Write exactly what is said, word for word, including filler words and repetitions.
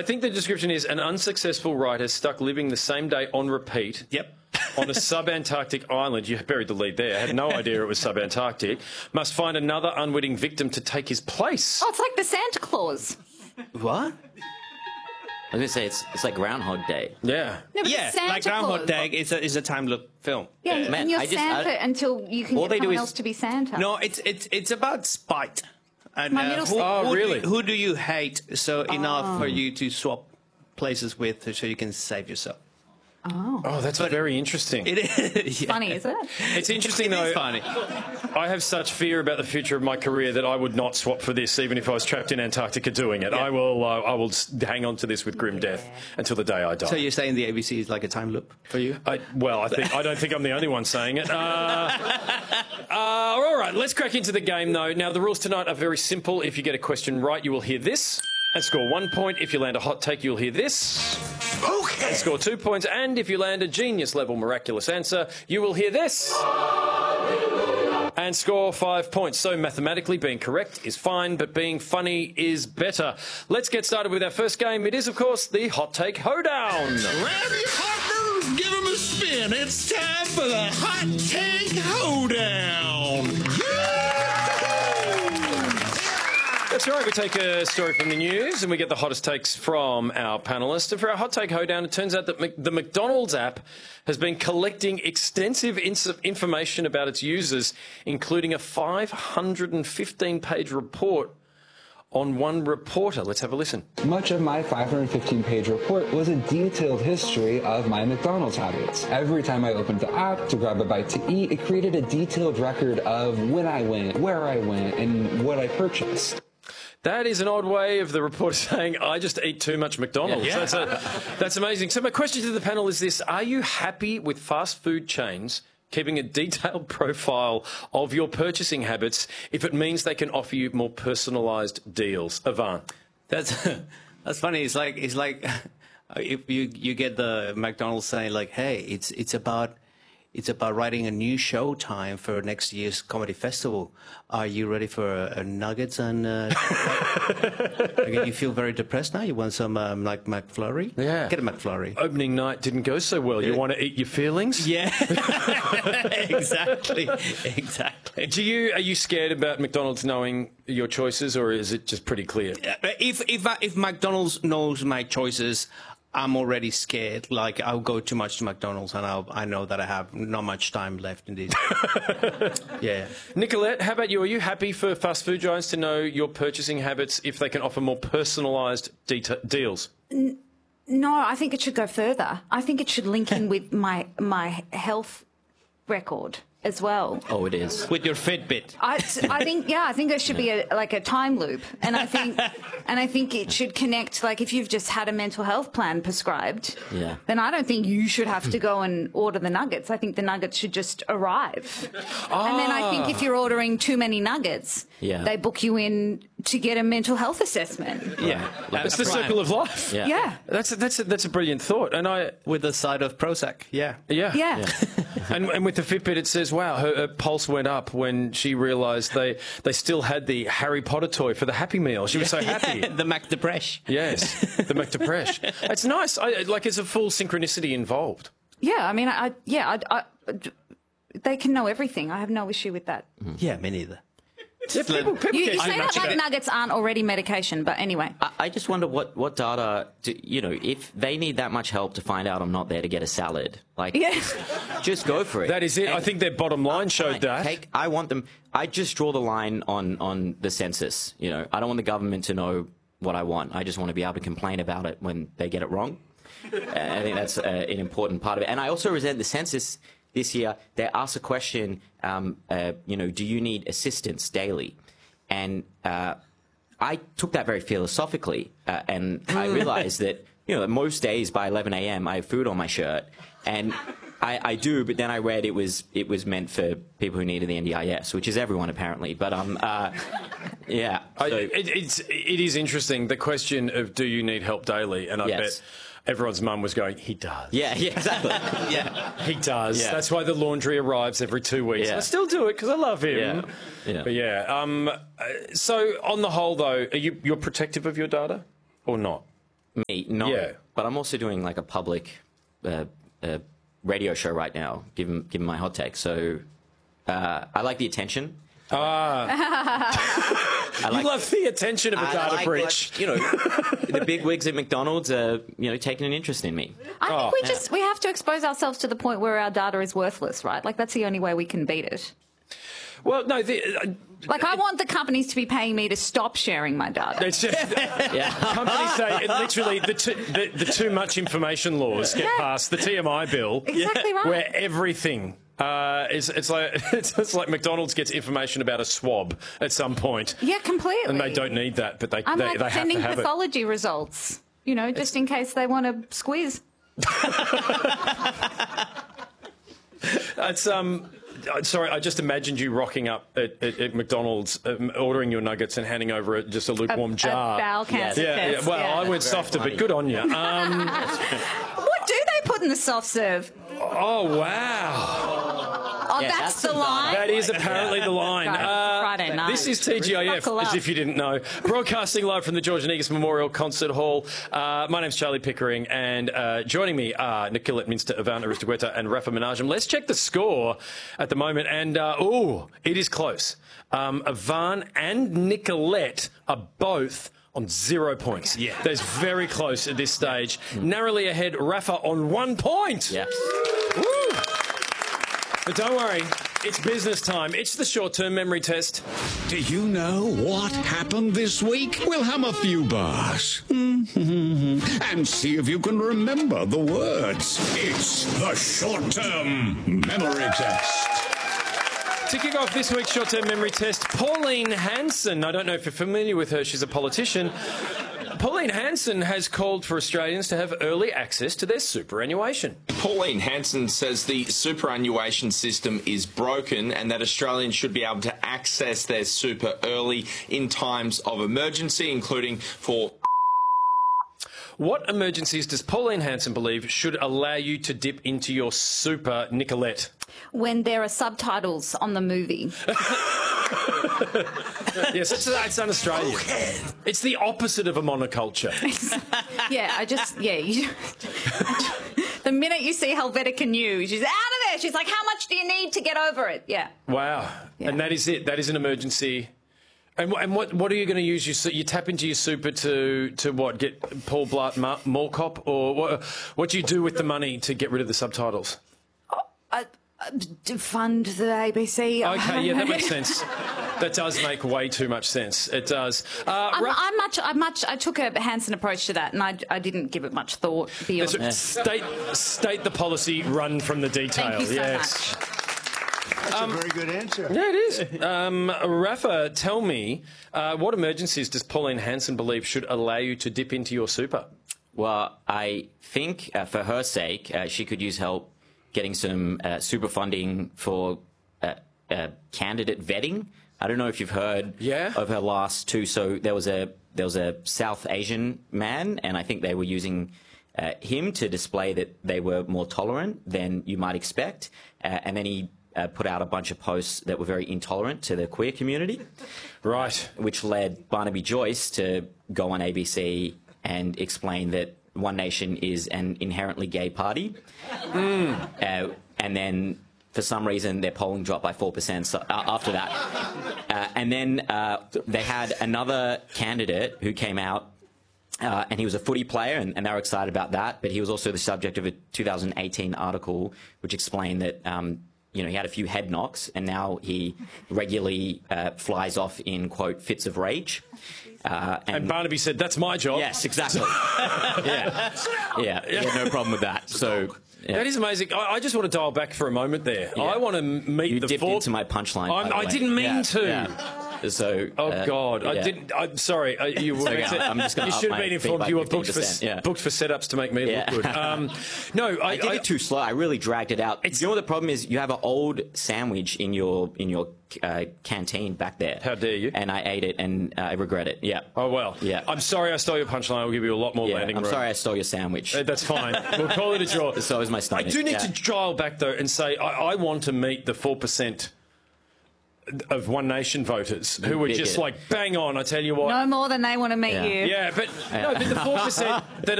I think the description is an unsuccessful writer stuck living the same day on repeat. Yep. On a sub-Antarctic island, you buried the lead there, I had no idea it was sub-Antarctic, must find another unwitting victim to take his place. Oh, it's like the Santa Claus. What? I was going to say, it's, it's like Groundhog Day. Yeah. No, but Yeah, the Santa like Groundhog Claus. Day is a, is a time loop film. Yeah, Man, and you're I just- Santa I- until you can All get they do someone is- else to be Santa. No, it's it's it's about spite. And My uh, middle who, sta- Oh, who really? Do, who do you hate so enough for you to swap places with so you can save yourself? Oh, that's very interesting. It is. Yeah. Funny, is it? It's interesting, It though. is funny. I have such fear about the future of my career that I would not swap for this, even if I was trapped in Antarctica doing it. Yeah. I will. Uh, I will s- hang on to this with grim death until the day I die. So you're saying the A B C is like a time loop for you? I, well, I think I don't think I'm the only one saying it. Uh, uh, all right, let's crack into the game, though. Now, the rules tonight are very simple. If you get a question right, you will hear this and score one point. If you land a hot take, you'll hear this and score two points. And if you land a genius-level miraculous answer, you will hear this and score five points. So mathematically, being correct is fine, but being funny is better. Let's get started with our first game. It is, of course, the Hot Take Hoedown. Grab your partner, give him a spin. It's time for the Hot Take Hoedown. That's right, we take a story from the news and we get the hottest takes from our panellists. And for our Hot Take Hoedown, it turns out that Mc- the McDonald's app has been collecting extensive ins- information about its users, including a five hundred fifteen page report on one reporter. Let's have a listen. Much of my five hundred fifteen page report was a detailed history of my McDonald's habits. Every time I opened the app to grab a bite to eat, it created a detailed record of when I went, where I went, and what I purchased. That is an odd way of the reporter saying, I just eat too much McDonald's. Yeah. That's, a, that's amazing. So my question to the panel is this. Are you happy with fast food chains keeping a detailed profile of your purchasing habits if it means they can offer you more personalised deals? Ivan. That's that's funny. It's like it's like if you you get the McDonald's saying like, hey, it's it's about it's about writing a new show time for next year's comedy festival. Are you ready for uh, nuggets and? Uh, okay, you feel very depressed now. You want some um, like McFlurry? Yeah. Get a McFlurry. Opening night didn't go so well. You want to eat your feelings? Yeah, exactly, exactly. Do you, are you scared about McDonald's knowing your choices, or is it just pretty clear? If if if McDonald's knows my choices, I'm already scared. Like I'll go too much to McDonald's, and I'll, I know that I have not much time left in this. Yeah. Nicolette, how about you? Are you happy for fast food giants to know your purchasing habits if they can offer more personalised deta- deals? No, I think it should go further. I think it should link in with my my health record as well. Oh, it is. With your Fitbit. I, I think yeah, I think there should be a, like a time loop, and I think and I think it should connect. Like if you've just had a mental health plan prescribed, Yeah. then I don't think you should have to go and order the nuggets. I think the nuggets should just arrive, and then I think if you're ordering too many nuggets, Yeah. they book you in to get a mental health assessment. Yeah. It's A the plan. circle of life. Yeah. Yeah, That's a, that's a, that's a brilliant thought, and I With a side of Prozac. Yeah. yeah yeah. and and with the Fitbit, it says, wow, her, her pulse went up when she realised they they still had the Harry Potter toy for the Happy Meal. She was so happy. the Mac Depresh. Yes, the McDepresh. It's nice. I, like, there's a full synchronicity involved. Yeah, I mean, I, I yeah, I, I, they can know everything. I have no issue with that. Yeah, me neither. Yeah, people, people You, get- you say I'm that actually like gonna- nuggets aren't already medication, but anyway. I, I just wonder what, what data, do, you know, if they need that much help to find out I'm not there to get a salad, like, Yeah. just go for it. That is it. I And- think their bottom line showed Fine. that. Take, I want them. I just draw the line on on the census. You know, I don't want the government to know what I want. I just want to be able to complain about it when they get it wrong. uh, I think that's uh, an important part of it. And I also resent the census this year. They asked a question. Um, uh, you know, do you need assistance daily? And uh, I took that very philosophically, uh, and I realized that you know most days by eleven a m I have food on my shirt, and I, I do. But then I read it was it was meant for people who needed the N D I S, which is everyone apparently. But um, uh, yeah, I, so- it, it's it is interesting, the question of do you need help daily, and I Yes. bet everyone's mum was going, he does. yeah, yeah, exactly. Yeah. He does. Yeah. That's why the laundry arrives every two weeks. Yeah. I still do it because I love him. Yeah. Yeah. But yeah. Um, uh, so on the whole, though, are you you're protective of your data or not? Me, no. Yeah. But I'm also doing like a public uh, uh, radio show right now, giving giving my hot take. So uh, I like the attention. Ah. I You like, love the attention of a I data like, breach. like, you know, the big wigs at McDonald's are, you know, taking an interest in me. I think Oh. we just we have to expose ourselves to the point where our data is worthless, right? Like that's the only way we can beat it. Well, no, the, uh, Like I want the companies to be paying me to stop sharing my data. it's just, Yeah. companies say it literally the, too, the the too much information laws get Yeah. passed, the T M I bill, Exactly right. where everything. Uh, is, it's like it's, it's like McDonald's gets information about a swab at some point, Yeah, completely. and they don't need that, but they I'm they, like they have sending to have it. pathology results, you know, just in case they want to squeeze. It's um. uh, Sorry, I just imagined you rocking up at, at, at McDonald's, um, ordering your nuggets and handing over a, just a lukewarm A jar. bowel cancer yeah, yeah. test, Well, yeah. I went softer, but good on you. Um, What do they put in the soft serve? oh wow, Oh, Yeah, that's, that's the some line. that is apparently the line. Guys, Uh, Friday night. This is T G I F, Buckle as up. if you didn't know. Broadcasting live from the George Negus Memorial Concert Hall. Uh, my name's Charlie Pickering, and uh, joining me are Nicolette Minster, Ivan Aristogueta, and Rafa Menajum. Let's check the score at the moment, and uh, oh, it is close. Um, Ivan and Nicolette are both on zero points. Yeah. That's very close at this stage. Narrowly ahead, Rafa on one point. Yeah. Woo! But don't worry, it's business time. It's the short-term memory test. Do you know what happened this week? We'll hum a few bars and see if you can remember the words. It's the short-term memory test. To kick off this week's short-term memory test, Pauline Hanson. I don't know if you're familiar with her. She's a politician. Pauline Hanson has called for Australians to have early access to their superannuation. Pauline Hanson says the superannuation system is broken and that Australians should be able to access their super early in times of emergency, including for... What emergencies does Pauline Hanson believe should allow you to dip into your super, Nicolette? When there are subtitles on the movie. Yes, it's, it's un-Australian. It's the opposite of a monoculture. Yeah, I just, yeah. You, the minute you see Helvetica News, she's out of there. She's like, how much do you need to get over it? Yeah. Wow. Yeah. And that is it. That is an emergency. And, wh- and what what are you going to use? Your, su- you tap into your super to, to what? Get Paul Blart Ma- Mall Cop? Or what, what do you do with the money to get rid of the subtitles? Uh, uh, to fund the A B C. Okay, yeah, that makes sense. That does make way too much sense. It does. Uh, I'm, Ra- I'm much, I much, I took a Hanson approach to that, and I, I didn't give it much thought. Beyond. That's- State state the policy, run from the detail. Thank you so yes. much. That's a very good answer. Yeah, it is. Um, Rafa, tell me, uh, what emergencies does Pauline Hanson believe should allow you to dip into your super? Well, I think uh, for her sake, uh, she could use help getting some uh, super funding for uh, uh, candidate vetting. I don't know if you've heard Yeah. of her last two. So there was a there was a South Asian man, and I think they were using uh, him to display that they were more tolerant than you might expect. Uh, and then he uh, put out a bunch of posts that were very intolerant to the queer community, Right. which led Barnaby Joyce to go on A B C and explain that One Nation is an inherently gay party. Uh, and then, for some reason, their polling dropped by four percent so, uh, after that. Uh, and then uh, they had another candidate who came out, uh, and he was a footy player, and, and they were excited about that. But he was also the subject of a two thousand eighteen article which explained that um, you know, he had a few head knocks, and now he regularly uh, flies off in, quote, fits of rage. Uh, and, And Barnaby said, that's my job. yes, exactly. yeah, yeah, he had no problem with that. So yeah. That is amazing. I, I just want to dial back for a moment there. Yeah. I want to meet You the dipped four... into my punchline. by I'm, the I way. didn't mean Yeah, to. yeah. So. Oh uh, God! I yeah. didn't. I'm sorry. Uh, you were. okay, meant to- I'm just gonna you up should have my been feet informed. by You were booked fifteen for percent, yeah. booked for setups to make me Yeah. look good. Um, no, I, I did I- it too slow. I really dragged it out. You know what the problem is? You have an old sandwich in your in your uh, canteen back there. How dare you? And I ate it, and uh, I regret it. Yeah. Oh well. Yeah. I'm sorry. I stole your punchline. I'll give you a lot more yeah. landing I'm room. sorry I stole your sandwich. Uh, That's fine. We'll call it a draw. So is my I stomach. do need yeah. to dial back though and say I, I want to meet the four percent of One Nation voters who were just Bigot. like, bang on, I tell you what. No more than they want to meet Yeah. you. Yeah, but no, but the four percent that